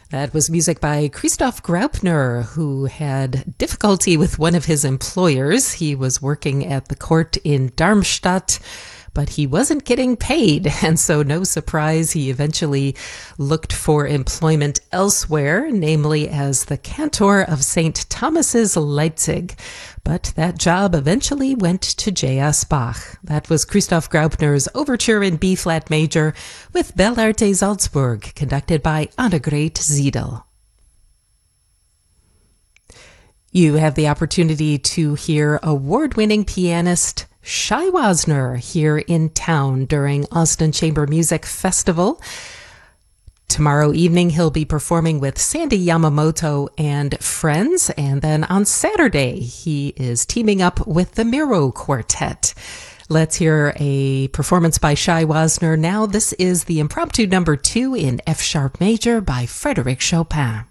That was music by Christoph Graupner, who had difficulty with one of his employers. He was working at the court in Darmstadt, but he wasn't getting paid, and so no surprise, he eventually looked for employment elsewhere, namely as the cantor of St. Thomas's Leipzig. But that job eventually went to J.S. Bach. That was Christoph Graupner's Overture in B-flat major with Belle Arte Salzburg, conducted by Annegret Ziedel. You have the opportunity to hear award-winning pianist Shai Wasner here in town during Austin Chamber Music Festival. Tomorrow evening, he'll be performing with Sandy Yamamoto and friends. And then on Saturday, he is teaming up with the Miro Quartet. Let's hear a performance by Shai Wasner now. This is the Impromptu number 2 in F-sharp major by Frédéric Chopin.